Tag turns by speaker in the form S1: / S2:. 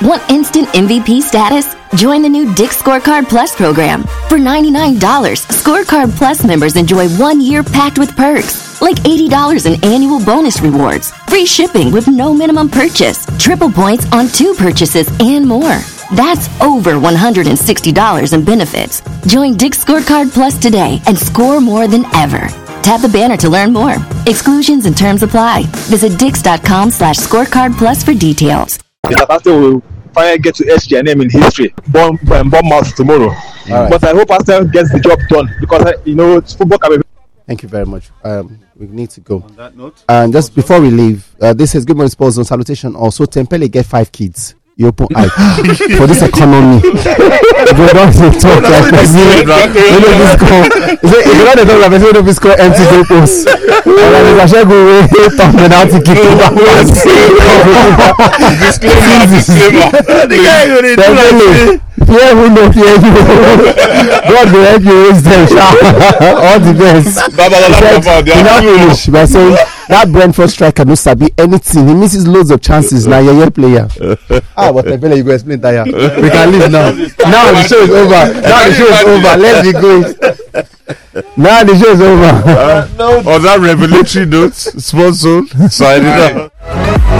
S1: Want instant MVP status? Join the new Dick's Scorecard Plus program. For $99, Scorecard Plus members enjoy 1 year packed with perks, like $80 in annual bonus rewards, free shipping with no minimum purchase, triple points on 2 purchases, and more. That's over $160 in benefits. Join Dick's Scorecard Plus today and score more than ever. Tap the banner to learn more. Exclusions and terms apply. Visit dix.com/scorecard plus for details.
S2: Arsenal will finally get to etch their name in history. Bournemouth tomorrow. Right. But I hope Arsenal gets the job done because it's football.
S3: Thank you very much. We need to go.
S4: On that note,
S3: and just before we leave, this is Good Morning Sports on Salutation. Also, Tempele get 5 kids. You open eye for this economy. If you don't talk like this, if you don't talk like this, this called empty goalposts. And I shall go away talk without to keep it back.
S4: Disclaimer. The guy who did
S3: fear who no fear you. God will help you raise them. All the best. He not finish by saying that Brentford striker no sabi anything. He misses loads of chances. Now you're a player. What the hell you go explain that? We can leave now. Now the show is over. Let's be going. Now the show is over.
S4: On that revelatory note, Sports Zone signing up.